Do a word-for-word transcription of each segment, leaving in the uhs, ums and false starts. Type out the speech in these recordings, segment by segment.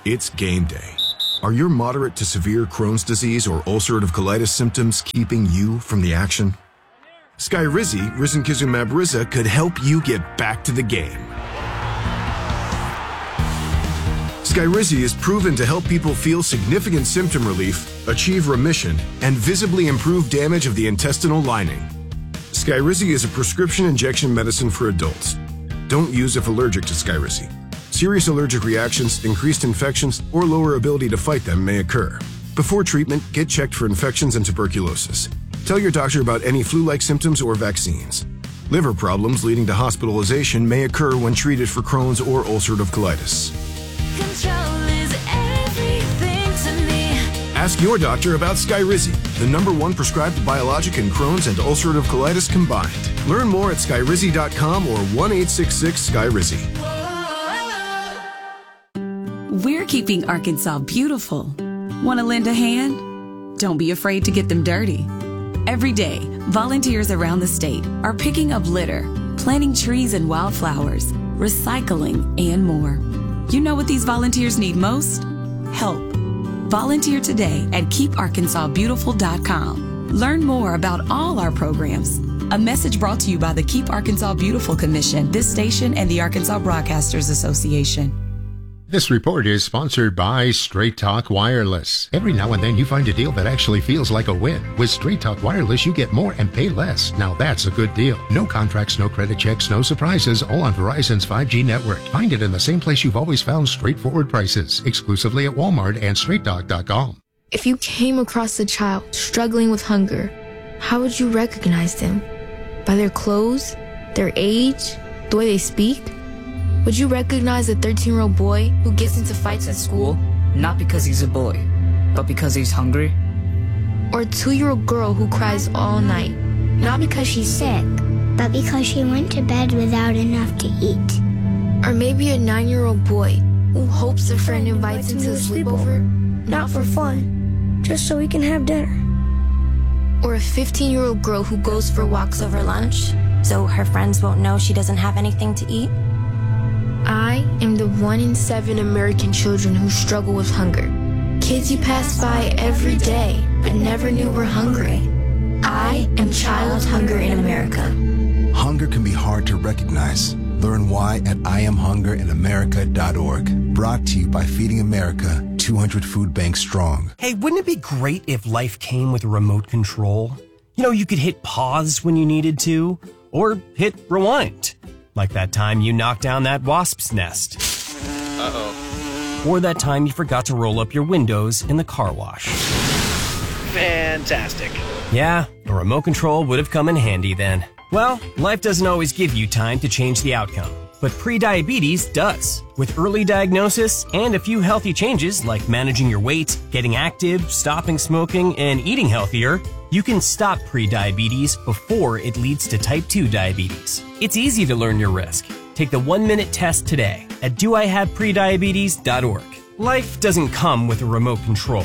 It's game day. Are your moderate to severe Crohn's disease or ulcerative colitis symptoms keeping you from the action? Skyrizi, risankizumab Riza, could help you get back to the game. Skyrizi is proven to help people feel significant symptom relief, achieve remission, and visibly improve damage of the intestinal lining. Skyrizi is a prescription injection medicine for adults. Don't use if allergic to Skyrizi. Serious allergic reactions, increased infections, or lower ability to fight them may occur. Before treatment, get checked for infections and tuberculosis. Tell your doctor about any flu-like symptoms or vaccines. Liver problems leading to hospitalization may occur when treated for Crohn's or ulcerative colitis. Control is everything to me. Ask your doctor about Skyrizi, the number one prescribed biologic in Crohn's and ulcerative colitis combined. Learn more at skyrizi dot com or one eight six six Skyrizi. We're keeping Arkansas beautiful. Want to lend a hand? Don't be afraid to get them dirty. Every day, volunteers around the state are picking up litter, planting trees and wildflowers, recycling, and more. You know what these volunteers need most? Help. Volunteer today at keep arkansas beautiful dot com. Learn more about all our programs. A message brought to you by the Keep Arkansas Beautiful Commission, this station, and the Arkansas Broadcasters Association. This report is sponsored by Straight Talk Wireless. Every now and then you find a deal that actually feels like a win. With Straight Talk Wireless, you get more and pay less. Now that's a good deal. No contracts, no credit checks, no surprises, all on Verizon's five G network. Find it in the same place you've always found straightforward prices, exclusively at Walmart and straight talk dot com. If you came across a child struggling with hunger, how would you recognize them? By their clothes, their age, the way they speak? Would you recognize a thirteen-year-old boy who gets into fights at school? Not because he's a boy, but because he's hungry? Or a two-year-old girl who cries all night? Not because she's sick, but because she went to bed without enough to eat. Or maybe a nine-year-old boy who hopes a friend invites him to a sleepover? Not for fun, just so we can have dinner. Or a fifteen-year-old girl who goes for walks over lunch, so her friends won't know she doesn't have anything to eat? I am the one in seven American children who struggle with hunger. Kids you pass by every day, but never knew were hungry. I am Child Hunger in America. Hunger can be hard to recognize. Learn why at I am hunger in america dot org. Brought to you by Feeding America, two hundred food banks strong. Hey, wouldn't it be great if life came with a remote control? You know, you could hit pause when you needed to, or hit rewind. Like that time you knocked down that wasp's nest. Uh-oh. Or that time you forgot to roll up your windows in the car wash. Fantastic. Yeah, a remote control would have come in handy then. Well, life doesn't always give you time to change the outcome, but prediabetes does. With early diagnosis and a few healthy changes like managing your weight, getting active, stopping smoking, and eating healthier, you can stop prediabetes before it leads to type two diabetes. It's easy to learn your risk. Take the one-minute test today at do I have prediabetes dot org. Life doesn't come with a remote control.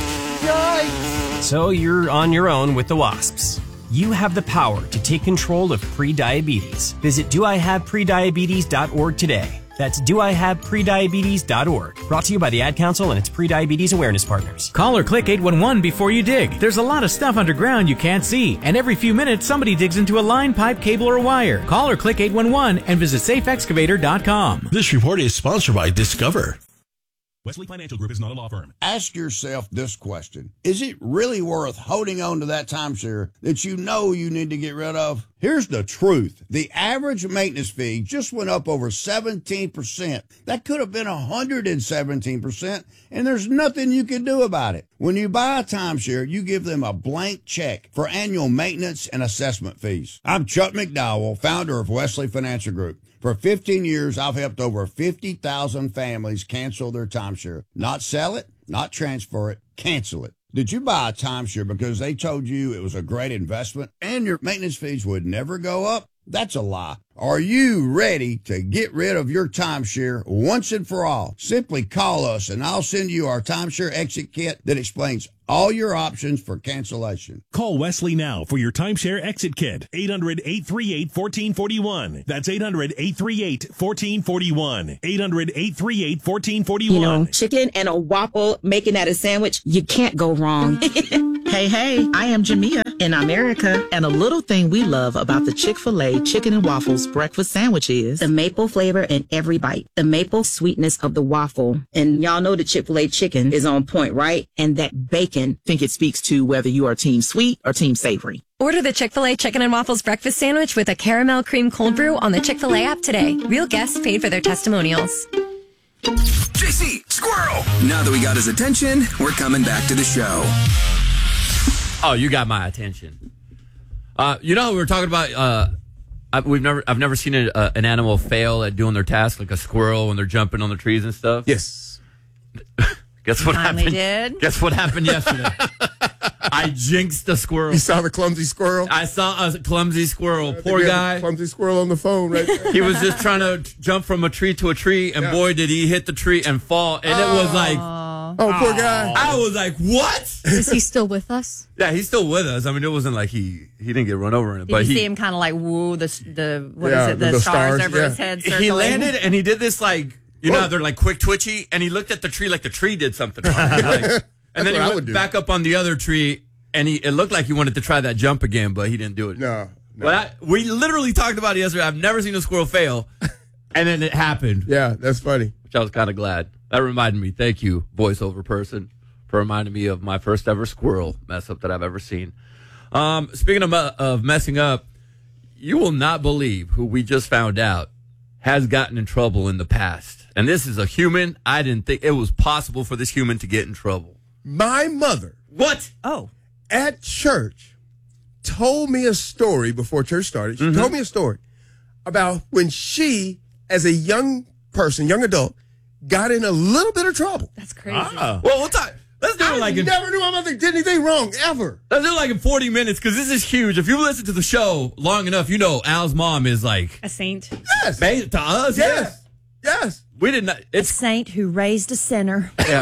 Yikes! So you're on your own with the wasps. You have the power to take control of prediabetes. Visit do I have prediabetes dot org today. That's do I have prediabetes dot org. Brought to you by the Ad Council and its Prediabetes Awareness Partners. Call or click eight one one before you dig. There's a lot of stuff underground you can't see, and every few minutes somebody digs into a line, pipe, cable, or wire. Call or click eight one one and visit safe excavator dot com. This report is sponsored by Discover. Wesley Financial Group is not a law firm. Ask yourself this question. Is it really worth holding on to that timeshare that you know you need to get rid of? Here's the truth. The average maintenance fee just went up over seventeen percent. That could have been one hundred seventeen percent, and there's nothing you can do about it. When you buy a timeshare, you give them a blank check for annual maintenance and assessment fees. I'm Chuck McDowell, founder of Wesley Financial Group. For fifteen years, I've helped over fifty thousand families cancel their timeshare. Not sell it, not transfer it, cancel it. Did you buy a timeshare because they told you it was a great investment and your maintenance fees would never go up? That's a lie. Are you ready to get rid of your timeshare once and for all? Simply call us and I'll send you our timeshare exit kit that explains all your options for cancellation. Call Wesley now for your timeshare exit kit. eight hundred, eight three eight, one four four one. That's eight hundred, eight three eight, one four four one. eight hundred, eight three eight, one four four one. You know, chicken and a waffle, making that a sandwich, you can't go wrong. Hey, hey, I am Jamia in America, and a little thing we love about the Chick-fil-A chicken and waffles breakfast sandwich is the maple flavor in every bite, the maple sweetness of the waffle. And y'all know the Chick-fil-A chicken is on point, right? And that bacon. I think it speaks to whether you are team sweet or team savory. Order the Chick-fil-A Chicken and Waffles breakfast sandwich with a caramel cream cold brew on the Chick-fil-A app today. Real guests paid for their testimonials. J C, squirrel! Now that we got his attention, we're coming back to the show. Oh, you got my attention. Uh, you know, we were talking about. Uh, I, we've never, I've never seen a, uh, an animal fail at doing their task, like a squirrel when they're jumping on the trees and stuff. Yes. Guess what Finally happened? did. Guess what happened yesterday? I jinxed a squirrel. You saw the clumsy squirrel? I saw a clumsy squirrel. I think Poor we had guy. the clumsy squirrel on the phone right there. He was just trying to jump from a tree to a tree, and Yeah. boy, did he hit the tree and fall. And it was like, oh, poor guy. I was like, what? Is he still with us? Yeah, he's still with us. I mean, it wasn't like he he didn't get run over in it, Did but you he see him kind of like woo the the what Yeah, is it the, the stars, stars, over yeah. his head? Circling? he landed and he did this like you know Whoa. how they're like quick twitchy, and he looked at the tree like the tree did something. Like, and then he what I went would do. back up on the other tree, and he it looked like he wanted to try that jump again, but he didn't do it. No. no. But I, we literally talked about it yesterday. I've never seen a squirrel fail, and then it happened. Yeah, that's funny. Which I was kind of glad. That reminded me. Thank you, voiceover person, for reminding me of my first ever squirrel mess up that I've ever seen. Um, speaking of, of messing up, you will not believe who we just found out has gotten in trouble in the past. And this is a human. I didn't think it was possible for this human to get in trouble. My mother. What? Oh. At church told me a story before church started. She Mhm. told me a story about when she, as a young person, young adult, got in a little bit of trouble. That's crazy. Well, we'll talk. Let's do I it like in, never knew my mother did anything wrong, ever. let's do it like in forty minutes, because this is huge. If you listen to the show long enough, you know Al's mom is like A saint. Yes. ba- to us. Yes. Yes. We did not. A It's saint who raised a sinner. yeah.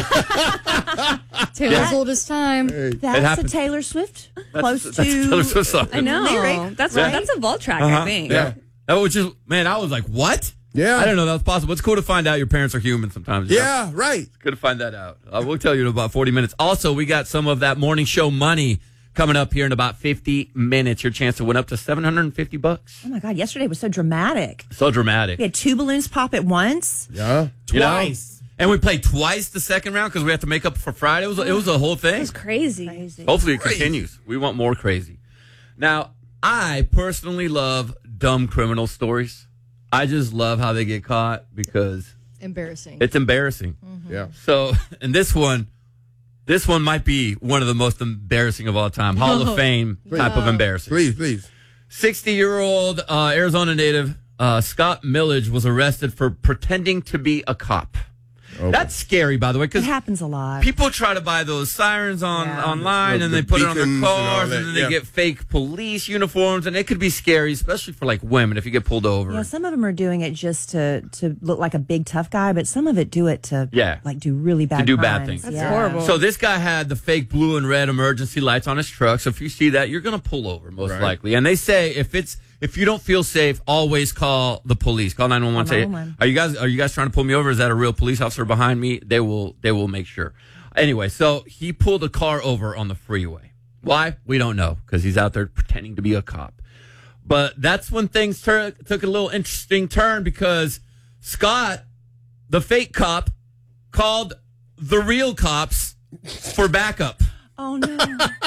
Taylor's Yeah. oldest time. It That's a happens. Taylor Swift. That's- Close that's to. Taylor Swift song. I know. Lyric. That's Yeah. that's a vault track, Uh-huh. I think. Yeah. That was just man. I was like, what? Yeah. I didn't know that was possible. It's cool to find out your parents are human sometimes. you know? Yeah, right. It's good to find that out. Uh, we'll tell you in about forty minutes. Also, we got some of that morning show money coming up here in about fifty minutes. Your chance to win up to seven hundred fifty bucks. Oh my God! Yesterday was so dramatic. So dramatic. We had two balloons pop at once. Yeah. You know? Twice. And we played twice the second round because we have to make up for Friday. It was, it was a whole thing. It was crazy. crazy. Hopefully it continues. We want more crazy. Now, I personally love dumb criminal stories. I just love how they get caught because Embarrassing. it's embarrassing. Yeah. So, and this one, this one might be one of the most embarrassing of all time. Hall of Fame type of embarrassing. Please, please. sixty-year-old uh, Arizona native uh, Scott Millage was arrested for pretending to be a cop. Okay. That's scary, by the way, It because happens a lot. people try to buy those sirens on Yeah. online, The- and the they put it on beacons their and all cars, that, and then they yeah. get fake police uniforms, and it could be scary, especially for like women if you get pulled over. Yeah, some of them are doing it just to to look like a big tough guy, but some of it do it to Yeah. like do really bad To do bad crimes. things. That's That's horrible. So this guy had the fake blue and red emergency lights on his truck. So if you see that, you're going to pull over most Right. likely. And they say if it's if you don't feel safe, always call the police. Call nine one one. Say, nine one one. are you guys are you guys trying to pull me over? Is that a real police officer behind me? They will they will make sure. Anyway, so he pulled a car over on the freeway. Why? We don't know because he's out there pretending to be a cop. But that's when things tur- took a little interesting turn because Scott, the fake cop, called the real cops for backup. Oh no.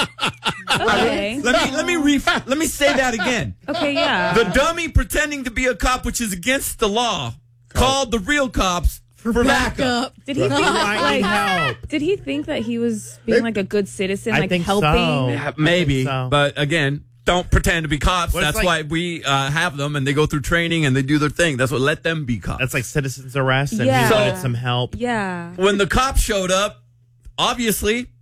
Okay. Let me let me re- let me say that again. Okay, yeah. The dummy pretending to be a cop, which is against the law, called the real cops for, backup. Did he think I need like, help. did he think that he was being like a good citizen, I like think helping? so. Yeah, maybe, so. but again, don't pretend to be cops. Well, it's That's like- why we uh, have them, and they go through training and they do their thing. That's what let them be cops. That's like citizens arrest, and Yeah. he wanted some help. Yeah. When the cops showed up, obviously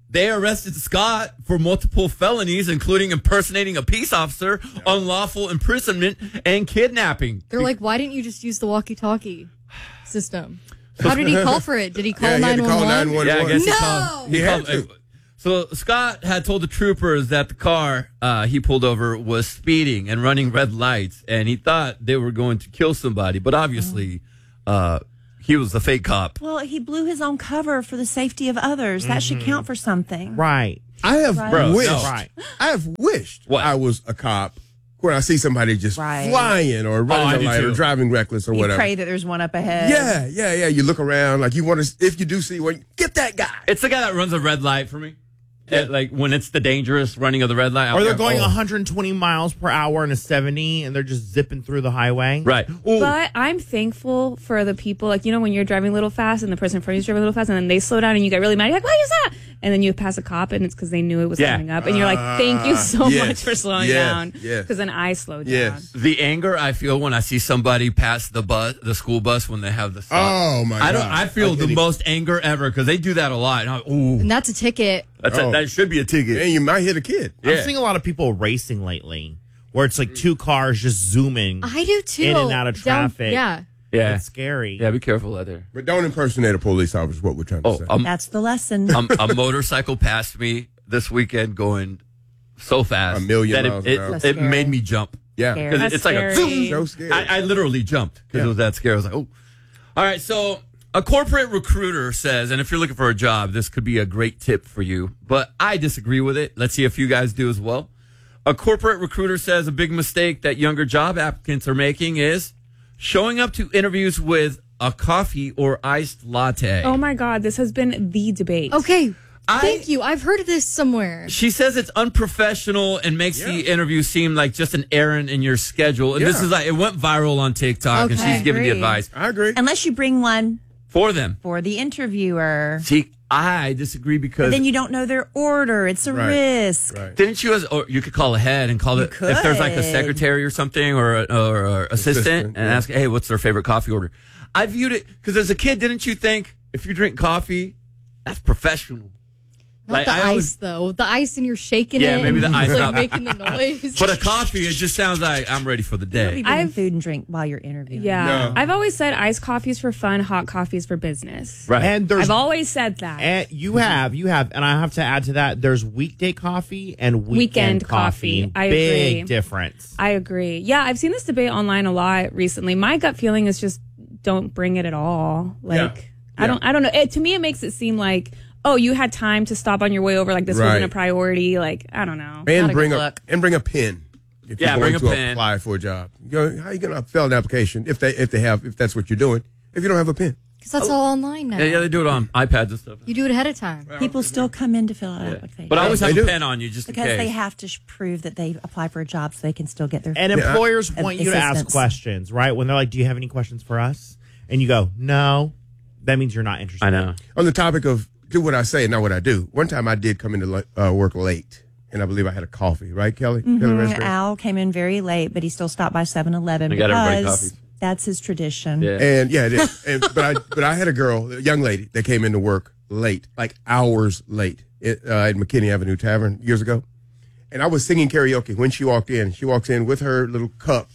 they arrested Scott for multiple felonies, including impersonating a peace officer, yeah. unlawful imprisonment, and kidnapping. They're like, why didn't you just use the walkie-talkie system? How did he call for it? Did he call yeah, nine one one? Yeah, I guess no! he called. He called uh, so Scott had told the troopers that the car uh, he pulled over was speeding and running red lights, and he thought they were going to kill somebody, but obviously uh, he was a fake cop. Well, he blew his own cover for the safety of others. Mm-hmm. That should count for something. Right. I have right. wished. No. Right. I have wished what? I was a cop when I see somebody just right. flying or running oh, a light or driving reckless or you whatever. Pray that there's one up ahead. Yeah, yeah, yeah. You look around like you want to. If you do see one, get that guy. It's the guy that runs a red light for me. Yeah. It, like when it's the dangerous running of the red light. Or they're like, going oh. one hundred twenty miles per hour in a seventy, and they're just zipping through the highway. Right. Ooh. But I'm thankful for the people, like, you know, when you're driving a little fast and the person in front of you is driving a little fast, and then they slow down and you get really mad. You're like, why is that? And then you pass a cop, and it's because they knew it was yeah. coming up. And you're like, thank you so yes. much for slowing yes. down. Because yes. then I slowed yes. down. The anger I feel when I see somebody pass the bus, the school bus, when they have the stop. Oh, my God. I don't. I feel the most anger ever because they do that a lot. And I'm, ooh. And that's a ticket. That's oh. a, that should be a ticket. And you might hit a kid. I'm Yeah. seeing a lot of people racing lately, where it's like two cars just zooming I do too. in and out of Down- traffic. yeah. Yeah. It's scary. Yeah, be careful out there. But don't impersonate a police officer is what we're trying to Oh, say. um, That's the lesson. um, a motorcycle passed me this weekend going so fast. A million that miles it, an hour. it, So it made scary. me jump. Yeah. Scary. Because That's it's like a scary. zoom. So scary. I, I literally jumped because Yeah. it was that scary. I was like, oh. All right, so a corporate recruiter says, and if you're looking for a job, this could be a great tip for you, but I disagree with it. Let's see if you guys do as well. A corporate recruiter says a big mistake that younger job applicants are making is showing up to interviews with a coffee or iced latte. Oh, my God. This has been the debate. Okay. I- Thank you. I've heard of this somewhere. She says it's unprofessional and makes Yeah. the interview seem like just an errand in your schedule. And this Yeah. is like, it went viral on TikTok, and Okay. she's giving the Agree. advice I agree. Unless you bring one for them. for the interviewer. See, I disagree because Then you don't know their order. It's a Right. risk. Right. didn't you, as, or you could call ahead and call You it if there's like a could. secretary or something or, a, or a assistant, Assistant, and yeah. ask, hey, what's their favorite coffee order? I viewed it because as a kid, didn't you think if you drink coffee, that's professional? Not Like, the I ice, always- though. The ice and you're shaking Yeah, it. maybe the and ice it's, not- like making the noise. But a coffee, it just sounds like I'm ready for the Be day. bringing I've- food and drink while you're interviewing. Yeah. No. I've always said iced coffees for fun, hot coffees for business. Right. And there's I've always said that. and you have you have, and I have to add to that. There's weekday coffee and weekend, Weekend coffee. coffee. I Big agree. difference. I agree. Yeah, I've seen this debate online a lot recently. My gut feeling is just don't bring it at all. Like Yeah. I Yeah. don't I don't know. It, to me it makes it seem like, oh, you had time to stop on your way over, like this Right. wasn't a priority. Like, I don't know. And Not a bring good a look. and bring a pen. If Yeah, you're bring going a to pen. apply for a job. You go, how are you going to fill an application if they if they have if that's what you're doing? If you don't have a pen. Because that's all online now. Yeah, yeah, they do it on iPads and stuff. You do it ahead of time. People still come in to fill out applications. But I always They have a do. pen on you just because in case. they have to sh- prove that they apply for a job so they can still get their And Yeah. employers Uh, want you to ask assistance. questions, right? When they're like, "Do you have any questions for us?" And you go, "No," that means you're not interested. I know. On the topic of do what I say and not what I do. One time I did come into uh, work late, and I believe I had a coffee. Right, Kelly? Kelly Mhm. Redgrave? Al came in very late, but he still stopped by seven eleven They got everybody because coffees. that's his tradition. Yeah. And yeah, it is. And, but I but I had a girl, a young lady, that came into work late, like hours late, it, uh, at McKinney Avenue Tavern years ago. And I was singing karaoke when she walked in. She walks in with her little cup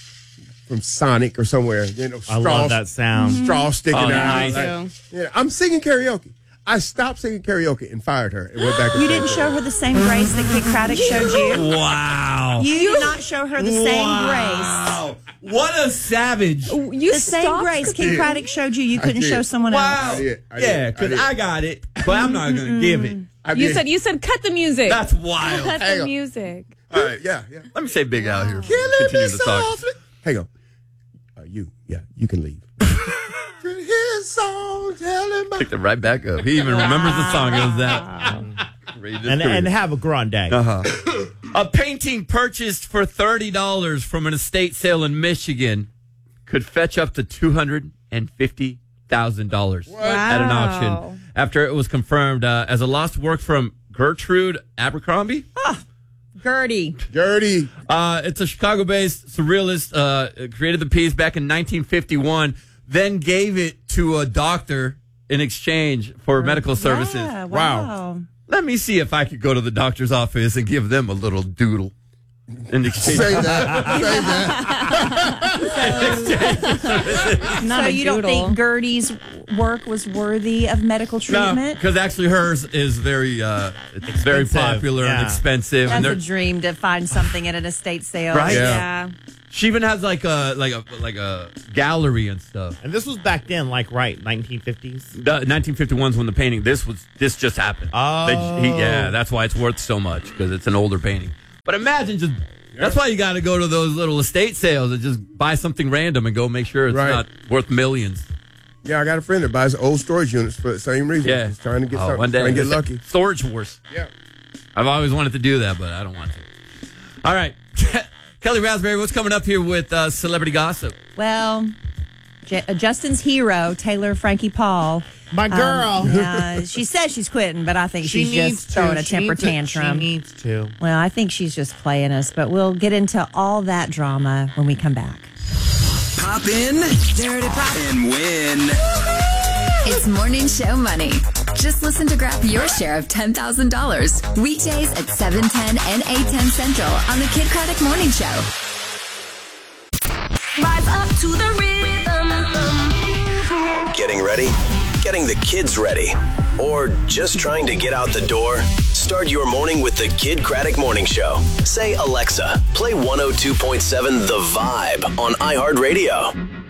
from Sonic or somewhere. You know, I straw, love that sound. straw sticking Oh, out. nice. Like, yeah, I'm singing karaoke. I stopped singing karaoke and fired her and went back. You didn't show her the same grace that Kid Craddock showed you. Wow. You did not show her the same Wow. What a savage. You grace. The same stopped- grace Kid Craddock showed you. You I couldn't did. show someone Wow. else. I did. I did. Yeah, I because did. I, got it, but I'm not going to give it. I You did. said you said cut the music. That's wild. Cut Hang the on. music. All right, yeah, yeah. Let me say big out here. Killing Continue me to talk. softly. Hang on. Uh, you, yeah, you can leave. His song telling my Picked it right back up. He even remembers the song. It was that. And and have a grande. Uh-huh. A painting purchased for thirty dollars from an estate sale in Michigan could fetch up to two hundred fifty thousand dollars at an auction after it was confirmed uh, as a lost work from Gertrude Abercrombie. Gertie. Gertie. Uh, it's a Chicago-based surrealist. Uh, created the piece back in nineteen fifty-one, then gave it to a doctor in exchange for medical services. Yeah, Wow. wow. Let me see if I could go to the doctor's office and give them a little doodle. In exchange. Say that. Say that. Not so a you don't doodle. think Gertie's work was worthy of medical No, treatment? because actually hers is very, uh, it's very popular and yeah. expensive. That's and a they're- dream to find something at an estate sale. Right? Yeah. She even has like a like a like a gallery and stuff. And this was back then, like right, nineteen fifties. The nineteen fifty-one is when the painting. This was this just happened. Oh, They- he- yeah, that's why it's worth so much because it's an older painting. But imagine just. That's why you got to go to those little estate sales and just buy something random and go make sure it's Right. not worth millions. Yeah, I got a friend that buys old storage units for the same reason. Yeah, He's trying to get oh, something, one day trying to get it's a lucky. Storage wars. Yeah, I've always wanted to do that, but I don't want to. All right, Kelly Raspberry, what's coming up here with uh, celebrity gossip? Well, J- uh, Justin's hero, Taylor Frankie Paul. My girl. Um, uh, she says she's quitting, but I think She she's needs just to. throwing a She temper needs to. tantrum. She needs to. Well, I think she's just playing us, but we'll get into all that drama when we come back. Pop in Dirty Pop. and win. It's Morning Show Money. Just listen to grab your share of ten thousand dollars weekdays at seven ten and eight ten Central on the Kid Craddock Morning Show. Rise up to the rhythm. Getting ready? Getting the kids ready? Or just trying to get out the door? Start your morning with the Kid Craddock Morning Show. Say, Alexa, play one oh two point seven The Vibe on iHeartRadio.